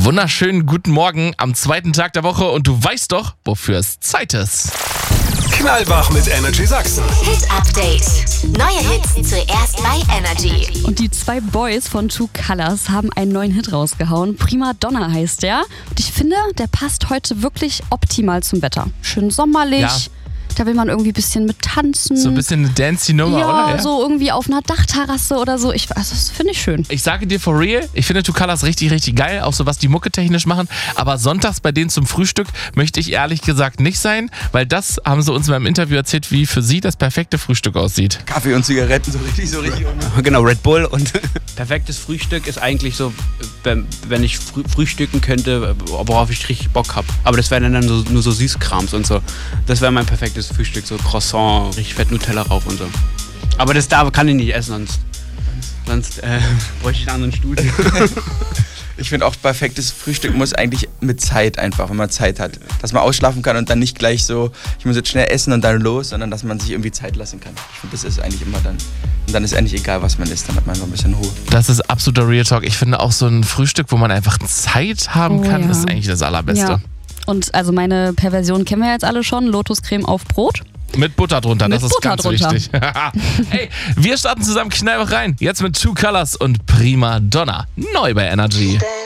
Wunderschönen guten Morgen am zweiten Tag der Woche und du weißt doch, wofür es Zeit ist. Knallwach mit Energy Sachsen. Hit Update. Neue Hits zuerst bei Energy. Und die zwei Boys von Two Colors haben einen neuen Hit rausgehauen. Prima Donna heißt der. Und ich finde, der passt heute wirklich optimal zum Wetter. Schön sommerlich. Ja. Da will man irgendwie ein bisschen mit tanzen. So ein bisschen eine Dancy-Nummer, ja, oder? Ja, so irgendwie auf einer Dachterrasse oder so. Also das finde ich schön. Ich sage dir for real, ich finde Two Colors richtig, richtig geil, auch so was die Mucke technisch machen. Aber sonntags bei denen zum Frühstück möchte ich ehrlich gesagt nicht sein, weil das haben sie uns in meinem Interview erzählt, wie für sie das perfekte Frühstück aussieht. Kaffee und Zigaretten, so richtig. Genau, Red Bull und perfektes Frühstück ist eigentlich so, wenn ich frühstücken könnte, worauf ich richtig Bock habe. Aber das wären dann nur so Süßkrams und so. Das wäre mein perfektes Frühstück, so Croissant, richtig fett Nutella rauf und so. Aber das kann ich nicht essen, sonst bräuchte ich einen anderen Stuhl. Ich finde auch, perfektes Frühstück muss eigentlich mit Zeit einfach, wenn man Zeit hat. Dass man ausschlafen kann und dann nicht gleich so, ich muss jetzt schnell essen und dann los, sondern dass man sich irgendwie Zeit lassen kann. Ich finde, das ist eigentlich immer dann. Und dann ist eigentlich egal, was man isst, dann hat man einfach ein bisschen Ruhe. Das ist absoluter Real Talk. Ich finde auch so ein Frühstück, wo man einfach Zeit haben kann, ja. ist eigentlich das Allerbeste. Ja. Und also meine Perversion kennen wir jetzt alle schon. Lotuscreme auf Brot. Mit Butter drunter, Mit das ist Butter ganz drunter. wichtig. Hey, wir starten zusammen Knallwach rein. Jetzt mit Two Colors und Prima Donna. Neu bei Energy.